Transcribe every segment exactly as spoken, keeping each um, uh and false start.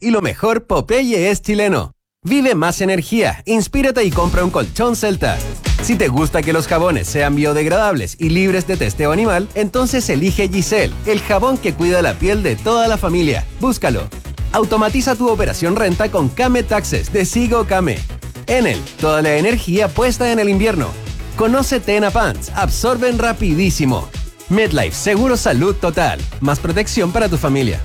Y lo mejor, Popeye es chileno. Vive más energía, inspírate y compra un colchón Celta. Si te gusta que los jabones sean biodegradables y libres de testeo animal, entonces elige Giselle, el jabón que cuida la piel de toda la familia. Búscalo. Automatiza tu operación renta con Kame Taxes de Sigo Kame. Enel, toda la energía puesta en el invierno. Conoce Tena Pants, absorben rapidísimo. MedLife, seguro salud total. Más protección para tu familia.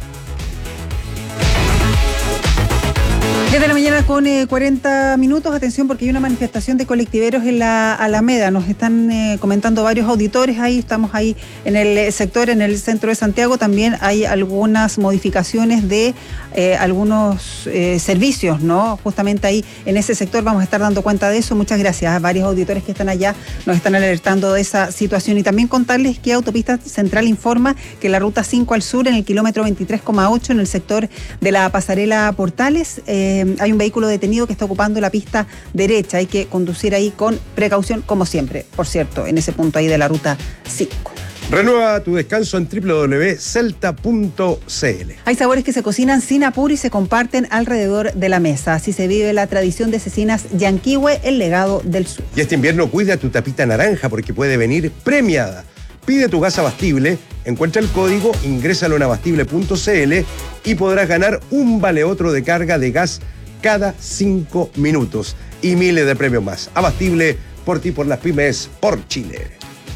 Desde la mañana con eh, cuarenta minutos, atención porque hay una manifestación de colectiveros en la Alameda, nos están eh, comentando varios auditores ahí, estamos ahí en el sector, en el centro de Santiago, también hay algunas modificaciones de eh, algunos eh, servicios, ¿no? Justamente ahí en ese sector vamos a estar dando cuenta de eso, muchas gracias a varios auditores que están allá, nos están alertando de esa situación y también contarles que Autopista Central informa que la ruta cinco al sur en el kilómetro veintitrés coma ocho en el sector de la pasarela Portales, eh, hay un vehículo detenido que está ocupando la pista derecha. Hay que conducir ahí con precaución, como siempre, por cierto, en ese punto ahí de la ruta cinco. Renueva tu descanso en doble u doble u doble u punto celta punto c l. Hay sabores que se cocinan sin apuro y se comparten alrededor de la mesa. Así se vive la tradición de cecinas Yanquihue, el legado del sur. Y este invierno cuida tu tapita naranja porque puede venir premiada. Pide tu gas abastible, encuentra el código, ingrésalo en abastible punto c l y podrás ganar un vale otro de carga de gas cada cinco minutos y miles de premios más. Abastible, por ti, por las pymes, por Chile.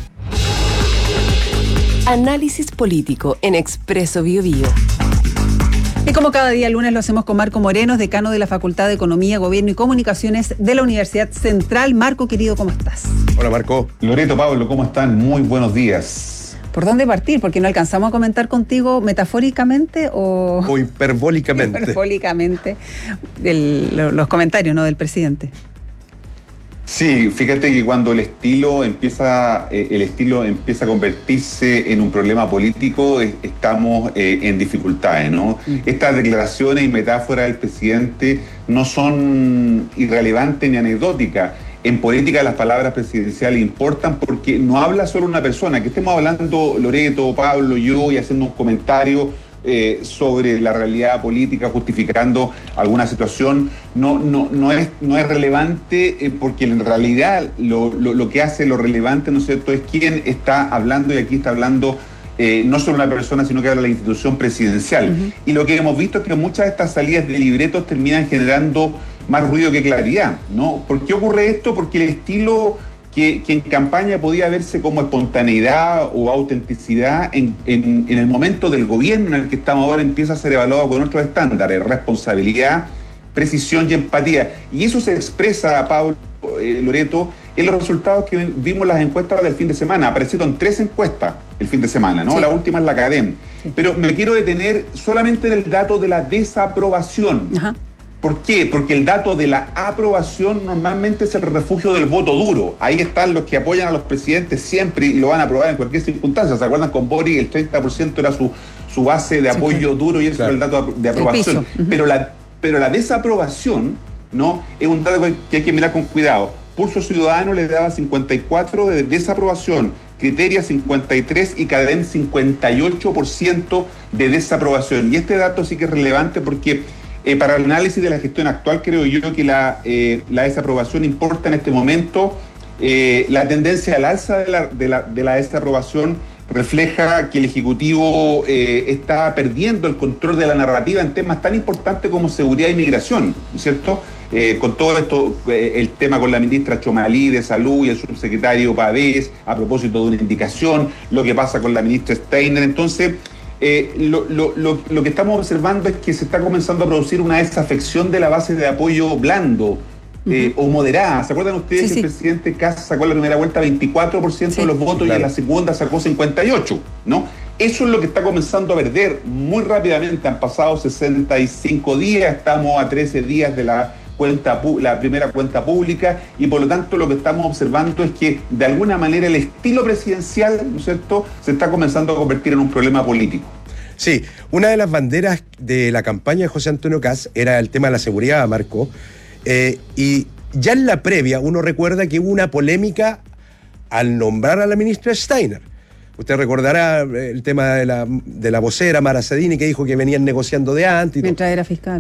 Análisis político en Expreso Biobío. Y como cada día lunes lo hacemos con Marco Morenos, decano de la Facultad de Economía, Gobierno y Comunicaciones de la Universidad Central. Marco, querido, ¿cómo estás? Hola, Marco. Loreto, Pablo, ¿cómo están? Muy buenos días. ¿Por dónde partir? Porque no alcanzamos a comentar contigo metafóricamente o... O hiperbólicamente. hiperbólicamente el, los comentarios, ¿no?, del presidente. Sí, fíjate que cuando el estilo empieza, eh, el estilo empieza a convertirse en un problema político, eh, estamos eh, en dificultades, ¿no? Mm. Estas declaraciones y metáforas del presidente no son irrelevantes ni anecdóticas. En política las palabras presidenciales importan porque no habla solo una persona. Que estemos hablando Loreto, Pablo, yo y haciendo un comentario eh, sobre la realidad política, justificando alguna situación, no, no, no, es, no es relevante eh, porque en realidad lo, lo, lo que hace lo relevante, ¿no es cierto?, es quién está hablando, y aquí está hablando eh, no solo una persona, sino que habla la institución presidencial. Uh-huh. Y lo que hemos visto es que muchas de estas salidas de libretos terminan generando más ruido que claridad, ¿no? ¿Por qué ocurre esto? Porque el estilo que, que en campaña podía verse como espontaneidad o autenticidad, en, en, en el momento del gobierno en el que estamos ahora empieza a ser evaluado con otros estándares, responsabilidad, precisión y empatía. Y eso se expresa, Pablo, eh, Loreto, en los resultados que vimos las encuestas del fin de semana. Aparecieron tres encuestas el fin de semana, ¿no? Sí. La última es la Academ. Sí. Pero me quiero detener solamente en el dato de la desaprobación. Ajá. ¿Por qué? Porque el dato de la aprobación normalmente es el refugio del voto duro. Ahí están los que apoyan a los presidentes siempre y lo van a aprobar en cualquier circunstancia. ¿Se acuerdan? Con Boric el treinta por ciento era su, su base de apoyo, sí, claro, duro, y eso, claro, era el dato de aprobación. Uh-huh. Pero la, pero la desaprobación, ¿no?, es un dato que hay que mirar con cuidado. Pulso Ciudadano le daba cincuenta y cuatro de desaprobación, Criteria cincuenta y tres y Cadem cincuenta y ocho por ciento de desaprobación. Y este dato sí que es relevante porque Eh, para el análisis de la gestión actual, creo yo que la, eh, la desaprobación importa en este momento. Eh, la tendencia al alza de la, de la, de la desaprobación refleja que el Ejecutivo eh, está perdiendo el control de la narrativa en temas tan importantes como seguridad e inmigración, ¿no es cierto? Eh, con todo esto, eh, el tema con la ministra Chomalí de Salud y el subsecretario Pavés, a propósito de una indicación, lo que pasa con la ministra Steiner. Entonces, Eh, lo, lo, lo, lo que estamos observando es que se está comenzando a producir una desafección de la base de apoyo blando eh, uh-huh. o moderada. ¿Se acuerdan ustedes sí, que sí. el presidente Kast sacó en la primera vuelta veinticuatro por ciento sí, de los votos, claro, y en la segunda sacó cincuenta y ocho por ciento, ¿no? Eso es lo que está comenzando a perder muy rápidamente. Han pasado sesenta y cinco días, estamos a trece días de la cuenta, la primera cuenta pública, y por lo tanto lo que estamos observando es que de alguna manera el estilo presidencial, ¿no es cierto?, se está comenzando a convertir en un problema político. Sí, una de las banderas de la campaña de José Antonio Kast era el tema de la seguridad, Marco, eh, y ya en la previa uno recuerda que hubo una polémica al nombrar a la ministra Steiner. Usted recordará el tema de la, de la vocera Mara Sedini, que dijo que venían negociando de antes. Mientras era fiscal.